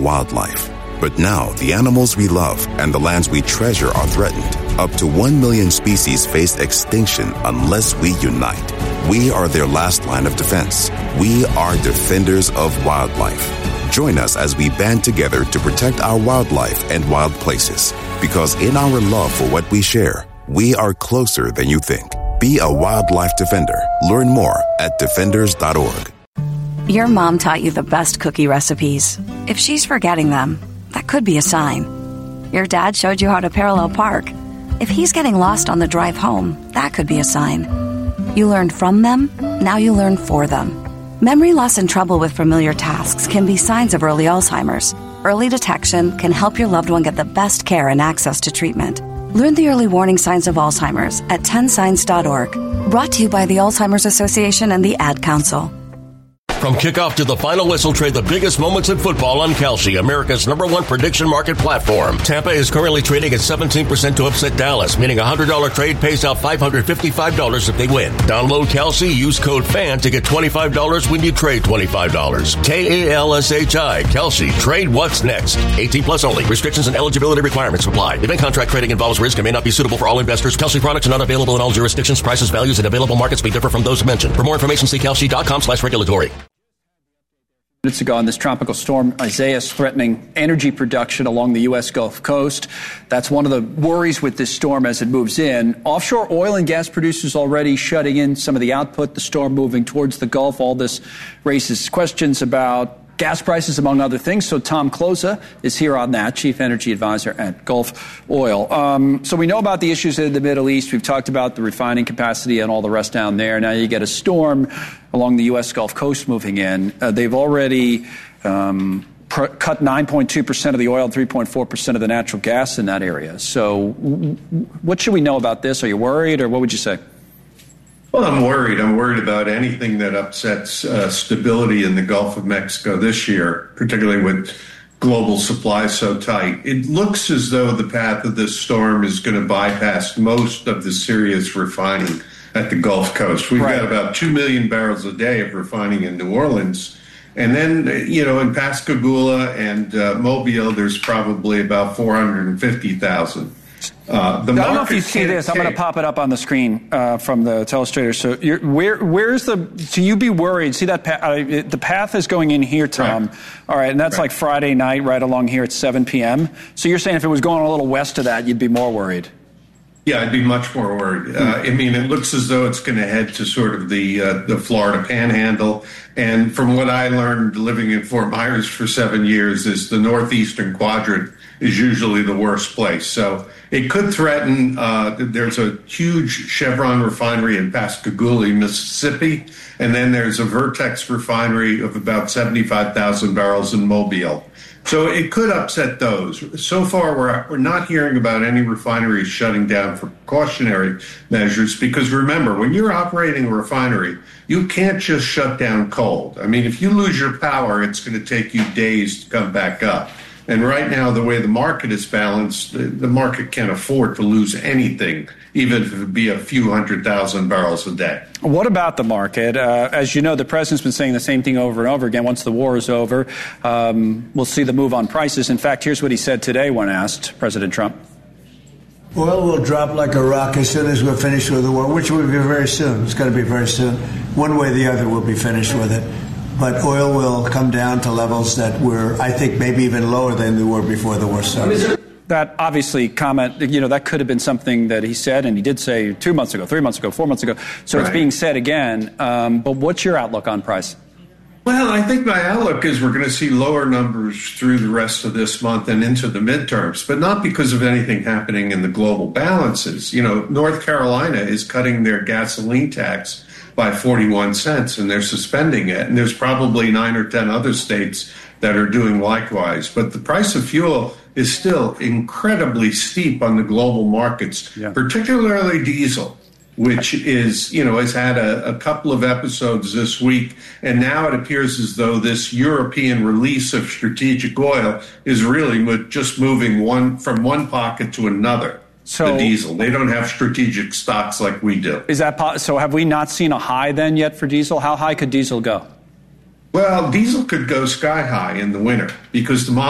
wildlife. But now the animals we love and the lands we treasure are threatened. Up to 1 million species face extinction unless we unite. We are their last line of defense. We are defenders of wildlife. Join us as we band together to protect our wildlife and wild places. Because in our love for what we share, we are closer than you think. Be a wildlife defender. Learn more at defenders.org. Your mom taught you the best cookie recipes. If she's forgetting them, that could be a sign. Your dad showed you how to parallel park. If he's getting lost on the drive home, that could be a sign. You learned from them, now you learn for them. Memory loss and trouble with familiar tasks can be signs of early Alzheimer's. Early detection can help your loved one get the best care and access to treatment. Learn the early warning signs of Alzheimer's at 10signs.org. Brought to you by the Alzheimer's Association and the Ad Council. From kickoff to the final whistle, trade the biggest moments in football on Kalshi, America's #1 prediction market platform. Tampa is currently trading at 17% to upset Dallas, meaning a $100 trade pays out $555 if they win. Download Kalshi, use code FAN to get $25 when you trade $25. KALSHI, Kalshi, trade what's next. 18 plus only. Restrictions and eligibility requirements apply. Event contract trading involves risk and may not be suitable for all investors. Kalshi products are not available in all jurisdictions. Prices, values, and available markets may differ from those mentioned. For more information, see kalshi.com/regulatory. Minutes ago on this tropical storm, Isaias threatening energy production along the U.S. Gulf Coast. That's one of the worries with this storm as it moves in. Offshore oil and gas producers already shutting in some of the output. The storm moving towards the Gulf. All this raises questions about gas prices, among other things. So Tom Kloza is here on that, Chief Energy Advisor at Gulf Oil. So we know about the issues in the Middle East. We've talked about the refining capacity and all the rest down there. Now you get a storm along the U.S. Gulf Coast moving in. They've already cut 9.2% of the oil and 3.4% of the natural gas in that area. So what should we know about this? Are you worried, or what would you say? Well, I'm worried. I'm worried about anything that upsets stability in the Gulf of Mexico this year, particularly with global supply so tight. It looks as though the path of this storm is going to bypass most of the serious refining at the Gulf Coast. We've got about 2 million barrels a day of refining in New Orleans. And then, in Pascagoula and Mobile, there's probably about 450,000. I don't know if you see this. I'm going to pop it up on the screen from the telestrator. So so you'd be worried. See that the path is going in here, Tom. Right. All right, and that's like Friday night right along here at 7 p.m. So you're saying if it was going a little west of that, you'd be more worried? Yeah, I'd be much more worried. It looks as though it's going to head to sort of the Florida Panhandle. And from what I learned living in Fort Myers for 7 years is the northeastern quadrant is usually the worst place. So it could threaten, there's a huge Chevron refinery in Pascagoula, Mississippi, and then there's a Vertex refinery of about 75,000 barrels in Mobile. So it could upset those. So far, we're not hearing about any refineries shutting down for precautionary measures because remember, when you're operating a refinery, you can't just shut down cold. If you lose your power, it's going to take you days to come back up. And right now, the way the market is balanced, the market can't afford to lose anything, even if it be a few 100,000 barrels a day. What about the market? As you know, the president's been saying the same thing over and over again. Once the war is over, we'll see the move on prices. In fact, here's what he said today when asked, President Trump. Oil will drop like a rock as soon as we're finished with the war, which will be very soon. It's going to be very soon. One way or the other, we'll be finished with it. But oil will come down to levels that were, I think, maybe even lower than they were before the war started. That obviously that could have been something that he said, and he did say 2 months ago, 3 months ago, 4 months ago. So It's being said again. But what's your outlook on price? Well, I think my outlook is we're going to see lower numbers through the rest of this month and into the midterms, but not because of anything happening in the global balances. North Carolina is cutting their gasoline tax by 41 cents, and they're suspending it. And there's probably 9 or 10 other states that are doing likewise. But the price of fuel is still incredibly steep on the global markets, particularly diesel, which is, has had a couple of episodes this week. And now it appears as though this European release of strategic oil is really just moving from one pocket to another. So the diesel, they don't have strategic stocks like we do. Is that so? Have we not seen a high then yet for diesel? How high could diesel go? Well, diesel could go sky high in the winter because the